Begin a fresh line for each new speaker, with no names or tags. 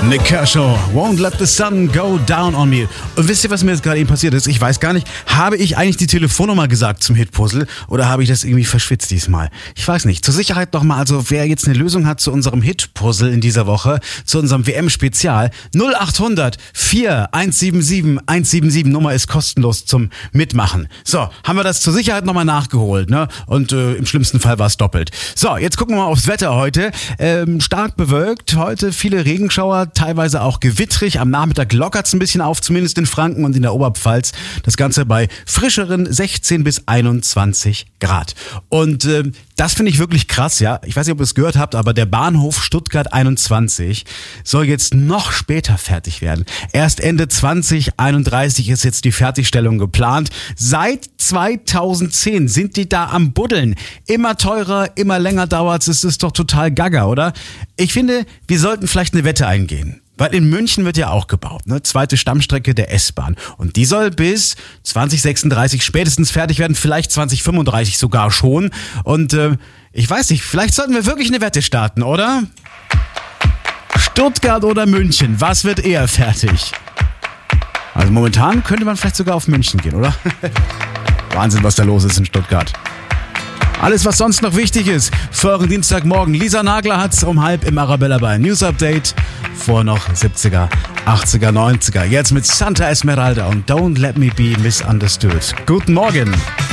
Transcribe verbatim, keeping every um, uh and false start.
Nik Kershaw, Won't Let the Sun Go Down on Me. Und wisst ihr, was mir jetzt gerade eben passiert ist? Ich weiß gar nicht, habe ich eigentlich die Telefonnummer gesagt zum Hitpuzzle oder habe ich das irgendwie verschwitzt diesmal? Ich weiß nicht. Zur Sicherheit noch mal, also wer jetzt eine Lösung hat zu unserem Hitpuzzle in dieser Woche, zu unserem W M-Spezial, null acht hundert vier eins sieben sieben eins sieben sieben, Nummer ist kostenlos zum Mitmachen. So, haben wir das zur Sicherheit nochmal nachgeholt, ne? Und äh, im schlimmsten Fall war es doppelt. So, jetzt gucken wir mal aufs Wetter heute. Ähm, stark bewölkt, heute viele Regenschauer, teilweise auch gewittrig. Am Nachmittag lockert es ein bisschen auf, zumindest in Franken und in der Oberpfalz. Das Ganze bei frischeren sechzehn bis einundzwanzig Grad. Und äh, das finde ich wirklich krass, ja. Ich weiß nicht, ob ihr es gehört habt, aber der Bahnhof Stuttgart einundzwanzig soll jetzt noch später fertig werden. Erst Ende zwanzig einunddreißig ist jetzt die Fertigstellung geplant. Seit zweitausendzehn sind die da am Buddeln. Immer teurer, immer länger dauert's. Es ist doch total gaga, oder? Ich finde, wir sollten vielleicht eine Wette eingehen. Weil in München wird ja auch gebaut, ne? Zweite Stammstrecke der S-Bahn. Und die soll bis zwanzig sechsunddreißig spätestens fertig werden, vielleicht zwanzig fünfunddreißig sogar schon. Und äh, ich weiß nicht, vielleicht sollten wir wirklich eine Wette starten, oder? Stuttgart oder München, was wird eher fertig? Also momentan könnte man vielleicht sogar auf München gehen, oder? Wahnsinn, was da los ist in Stuttgart. Alles, was sonst noch wichtig ist für euren Dienstagmorgen. Lisa Nagler hat's um halb im Arabella bei News Update. Vor noch siebziger, achtziger, neunziger. Jetzt mit Santa Esmeralda und Don't Let Me Be Misunderstood. Guten Morgen.